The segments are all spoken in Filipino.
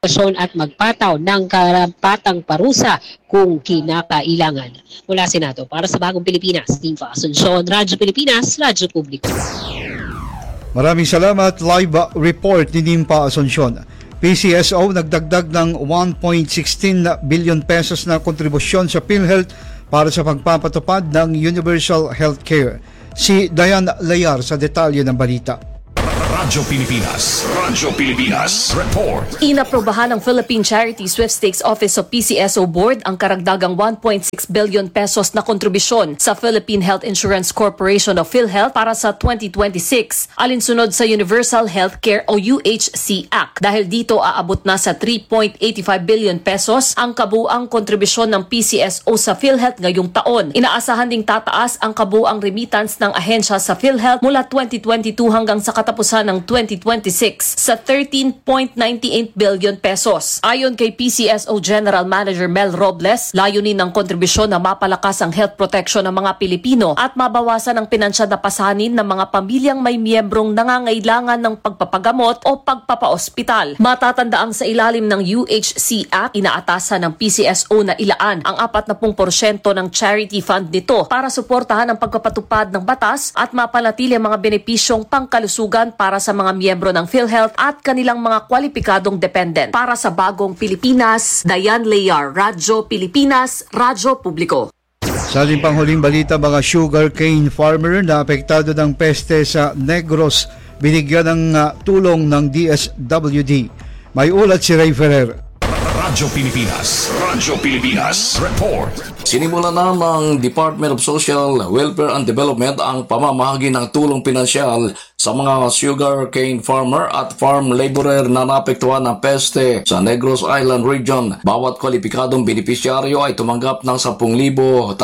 at magpataw ng karapatang parusa kung kinakailangan. Mula Senado, para sa Bagong Pilipinas, Team Asuncion, Radyo Pilipinas, Radyo Publiko. Maraming salamat. Live report ni Nimpa Asuncion. PCSO nagdagdag ng 1.16 billion pesos na kontribusyon sa PhilHealth para sa pagpapatupad ng Universal Healthcare. Si Diane Layar sa detalye ng balita. Radyo Pilipinas Report. Inaprobahan ng Philippine Charity Sweepstakes Office of PCSO Board ang karagdagang 1.6 billion pesos na kontribusyon sa Philippine Health Insurance Corporation of PhilHealth para sa 2026, alinsunod sa Universal Healthcare o UHC Act. Dahil dito aabot na sa 3.85 billion pesos ang kabuang kontribusyon ng PCSO sa PhilHealth ngayong taon. Inaasahan ding tataas ang kabuang remittance ng ahensya sa PhilHealth mula 2022 hanggang sa katapusan ng 2026 sa 13.98 billion pesos. Ayon kay PCSO General Manager Mel Robles, layunin ng kontribusyon na mapalakas ang health protection ng mga Pilipino at mabawasan ang pinansyal na pasanin ng mga pamilyang may miyembrong nangangailangan ng pagpapagamot o pagpapaospital. Matatandaang sa ilalim ng UHC Act, inaatasan ng PCSO na ilaan ang 40% ng charity fund nito para suportahan ang pagpapatupad ng batas at mapanatili ang mga benepisyong pangkalusugan para sa mga miyembro ng PhilHealth at kanilang mga kwalipikadong dependent. Para sa Bagong Pilipinas, Diane Layar, Radyo Pilipinas, Radyo Publiko. Sa ating panghuling balita, mga sugarcane farmer na apektado ng peste sa Negros binigyan ng tulong ng DSWD. May ulat si Ray Ferrer. Radyo Pilipinas Report. Sinimula na ng Department of Social Welfare and Development ang pamamahagi ng tulong pinansyal sa mga sugarcane farmer at farm laborer na naapektuhan ng peste sa Negros Island Region. Bawat kwalipikadong benepisyaryo ay tumanggap ng 10,325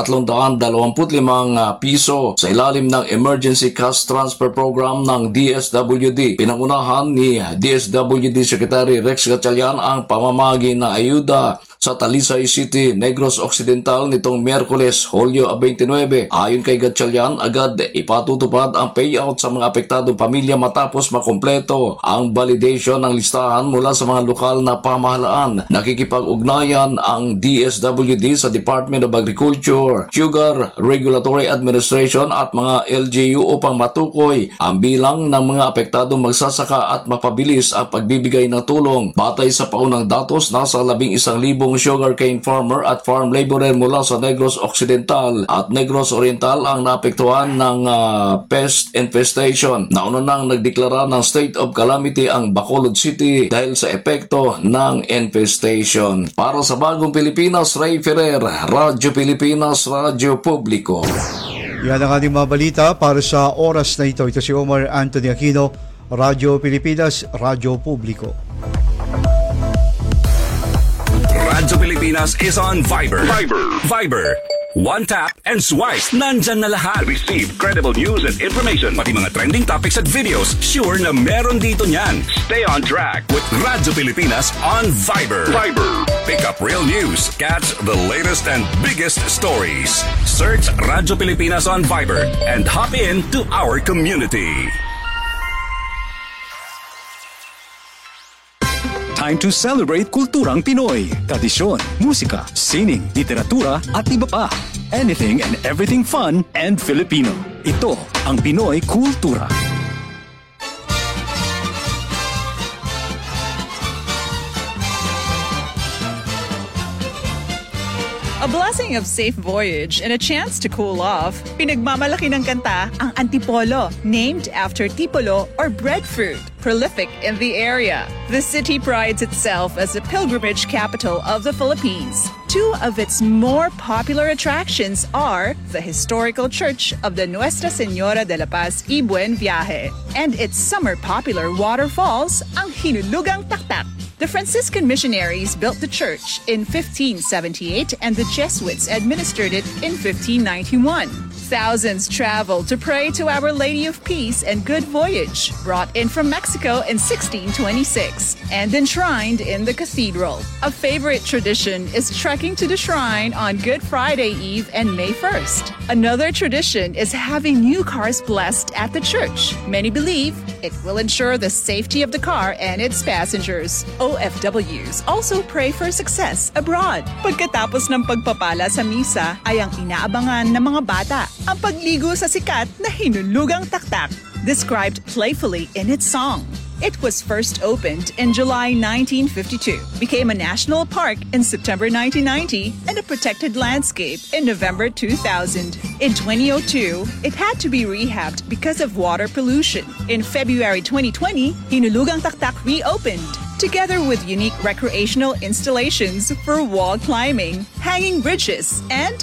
piso sa ilalim ng Emergency Cash Transfer Program ng DSWD. Pinangunahan ni DSWD Secretary Rex Gatchalian ang pamamahagi na ayuda sa Talisay City, Negros Occidental nitong Miyerkules, Hulyo 29. Ayon kay Gatchalian, agad ipatutupad ang payout sa mga apektadong pamilya matapos makumpleto ang validation ng listahan mula sa mga lokal na pamahalaan. Nakikipag-ugnayan ang DSWD sa Department of Agriculture, Sugar Regulatory Administration at mga LGU upang matukoy ang bilang ng mga apektadong magsasaka at mapabilis ang pagbibigay ng tulong. Batay sa paunang datos, nasa 11,000 sugarcane farmer at farm laborer mula sa Negros Occidental at Negros Oriental ang naapektuhan ng pest infestation. Nauna nang nagdeklara ng state of calamity ang Bacolod City dahil sa epekto ng infestation. Para sa Bagong Pilipinas, Ray Ferrer, Radyo Pilipinas, Radyo Publiko. Yan ang ating mga balita para sa oras na ito. Ito si Omar Anthony Aquino, Radyo Pilipinas, Radyo Publiko. Radyo Pilipinas is on Viber. One tap and swipe. Nandyan na lahat. Receive credible news and information. Pati mga trending topics at videos. Sure na meron dito niyan. Stay on track with Radyo Pilipinas on Viber. Pick up real news. Catch the latest and biggest stories. Search Radyo Pilipinas on Viber and hop in to our community. Time to celebrate kulturang Pinoy. Tradisyon, musika, sining, literatura at iba pa. Anything and everything fun and Filipino. Ito ang Pinoy Kultura. A blessing of safe voyage and a chance to cool off. Pinagmamalaki ng kanta ang Antipolo, named after tipolo or breadfruit, prolific in the area. The city prides itself as the pilgrimage capital of the Philippines. Two of its more popular attractions are the historical church of the Nuestra Señora de la Paz y Buen Viaje and its summer popular waterfalls, ang Hinulugang Taktak. The Franciscan missionaries built the church in 1578 and the Jesuits administered it in 1591. Thousands traveled to pray to Our Lady of Peace and Good Voyage, brought in from Mexico in 1626 and enshrined in the cathedral. A favorite tradition is trekking to the shrine on Good Friday Eve and May 1st. Another tradition is having new cars blessed at the church. Many believe it will ensure the safety of the car and its passengers. OFWs also pray for success abroad. Pagkatapos ng pagpapala sa misa ay ang inaabangan ng mga bata ang pagligo sa sikat na hinulugang taktak, described playfully in its song. It was first opened in July 1952, became a national park in September 1990, and a protected landscape in November 2000. In 2002, it had to be rehabbed because of water pollution. In February 2020, Hinulugang Taktak reopened, together with unique recreational installations for wall climbing, hanging bridges, and